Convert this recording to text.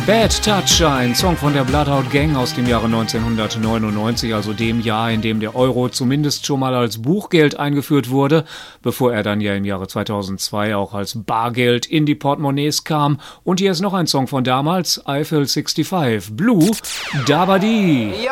Bad Touch, ein Song von der Bloodhound Gang aus dem Jahre 1999, also dem Jahr, in dem der Euro zumindest schon mal als Buchgeld eingeführt wurde, bevor er dann ja im Jahre 2002 auch als Bargeld in die Portemonnaies kam. Und hier ist noch ein Song von damals, Eiffel 65, Blue Dabadi.